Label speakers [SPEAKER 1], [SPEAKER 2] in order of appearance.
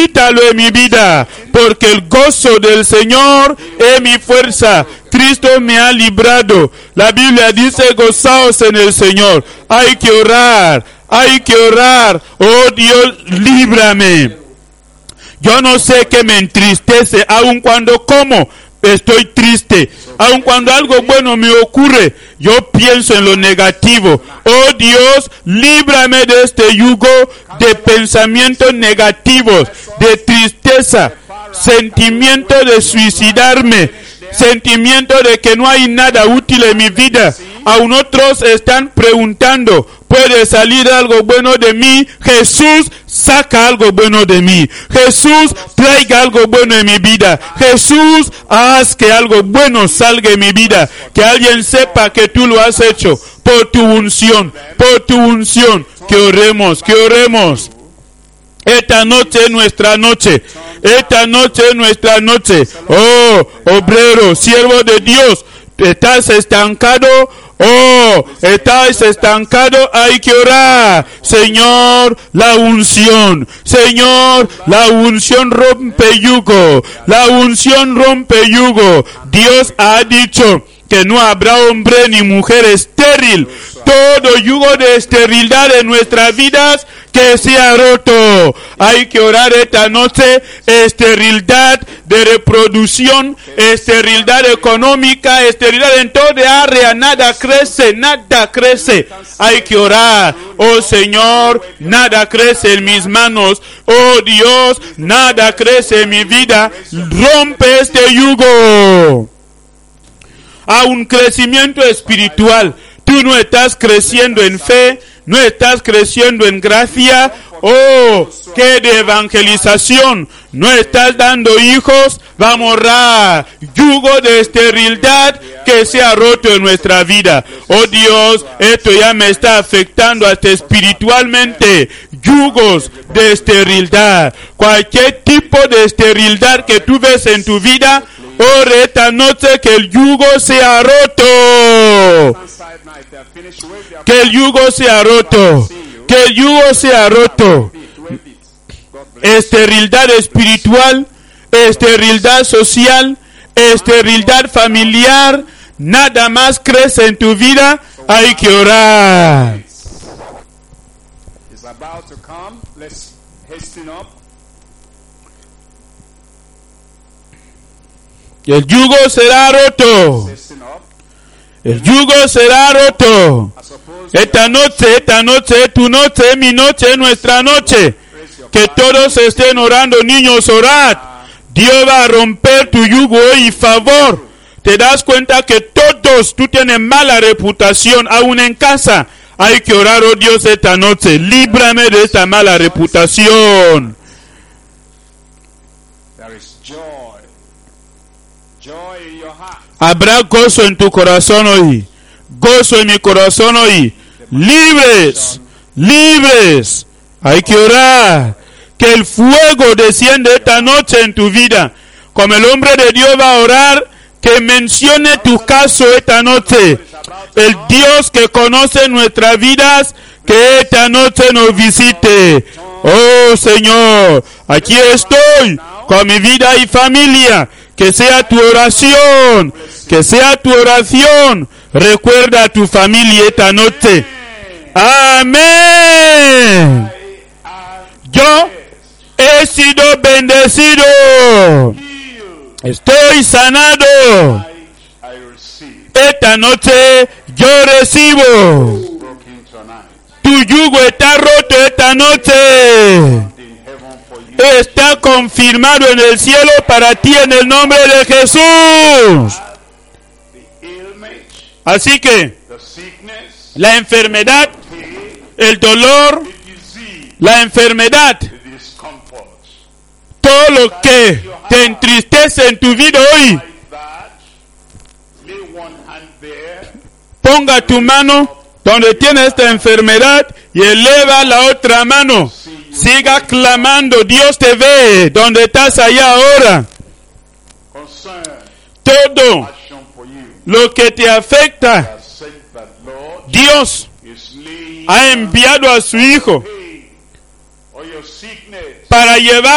[SPEAKER 1] Quítalo en mi vida, porque el gozo del Señor es mi fuerza. Cristo me ha librado. La Biblia dice, gozaos en el Señor. Hay que orar, hay que orar. Oh Dios, líbrame. Yo no sé qué me entristece, aun cuando como estoy triste, aun cuando algo bueno me ocurre, yo pienso en lo negativo. Oh Dios, líbrame de este yugo de pensamientos negativos, de tristeza, sentimiento de suicidarme, sentimiento de que no hay nada útil en mi vida. Aún otros están preguntando, ¿puede salir algo bueno de mí? Jesús, saca algo bueno de mí. Jesús, traiga algo bueno en mi vida. Jesús, haz que algo bueno salga en mi vida. Que alguien sepa que tú lo has hecho por tu unción, por tu unción. Que oremos, que oremos. Esta noche es nuestra noche. Esta noche es nuestra noche. Oh, obrero, siervo de Dios, ¿estás estancado? Oh, estás estancado, hay que orar. Señor, la unción. Señor, la unción rompe yugo. La unción rompe yugo. Dios ha dicho que no habrá hombre ni mujer estéril. Todo yugo de esterilidad en nuestras vidas que sea roto. Hay que orar esta noche. Esterilidad de reproducción, esterilidad económica, esterilidad en toda área. Nada crece, nada crece. Hay que orar. Oh Señor, nada crece en mis manos. Oh Dios, nada crece en mi vida. Rompe este yugo. A un crecimiento espiritual. Tú no estás creciendo en fe, no estás creciendo en gracia. Oh, qué de evangelización. No estás dando hijos. Vamos a orar. Yugo de esterilidad que sea roto en nuestra vida. Oh Dios, esto ya me está afectando hasta espiritualmente. Yugos de esterilidad. Cualquier tipo de esterilidad que tú ves en tu vida, ore esta noche que el yugo sea roto. Que el yugo sea roto. Que el yugo sea roto. Esterilidad espiritual, esterilidad social, esterilidad familiar, nada más crece en tu vida. Hay que orar. El yugo será roto. El yugo será roto. Esta noche es tu noche, mi noche, nuestra noche. Que todos estén orando, niños, orad. Dios va a romper tu yugo y favor. Te das cuenta que todos tú tienes mala reputación, aún en casa. Hay que orar, oh Dios, esta noche. Líbrame de esta mala reputación. Habrá gozo en tu corazón hoy. Gozo en mi corazón hoy. Libres. Libres. Hay que orar. Que el fuego descienda esta noche en tu vida. Como el hombre de Dios va a orar, que mencione tu caso esta noche. El Dios que conoce nuestras vidas, que esta noche nos visite. Oh Señor, aquí estoy con mi vida y familia. Que sea tu oración. Que sea tu oración. Recuerda a tu familia esta noche. Amén. Yo he sido bendecido. Estoy sanado. Esta noche yo recibo. Tu yugo está roto esta noche. Está confirmado en el cielo para ti en el nombre de Jesús. Así que la enfermedad, el dolor, la enfermedad, todo lo que te entristece en tu vida hoy, ponga tu mano donde tienes esta enfermedad y eleva la otra mano. Siga clamando, Dios te ve donde estás allá ahora. Todo lo que te afecta, Dios ha enviado a su Hijo para llevar